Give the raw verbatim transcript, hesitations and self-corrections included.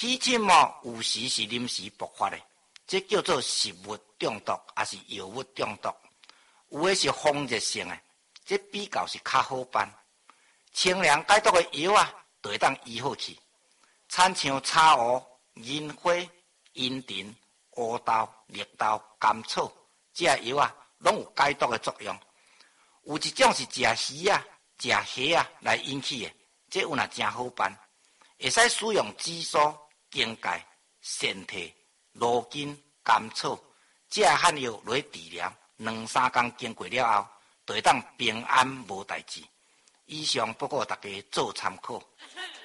起疹哦，有时是临时勃发的，这叫做食物中毒，还是药物中毒。有的是风热性的，这比较是较好办。清凉解毒的药啊，就会当医好去。产像茶乌、银花、茵陈、乌豆、绿豆、甘草，这些药啊，拢有解毒的作用。有一种是食鱼啊、食虾啊来引起的，这有若真好办。会使使用紫苏、荆芥、仙摕、罗根、甘草，这些汉药来治疗，两三工经过了后，就会当平安无代志。以上不过大家做参考。